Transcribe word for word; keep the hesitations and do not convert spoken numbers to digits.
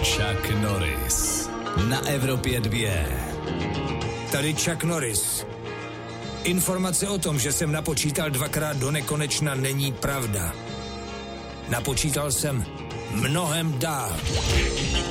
Chuck Norris na Evropě dvě. Tady Chuck Norris. Informace o tom, že jsem napočítal dvakrát do nekonečna, není pravda. Napočítal jsem mnohem dál.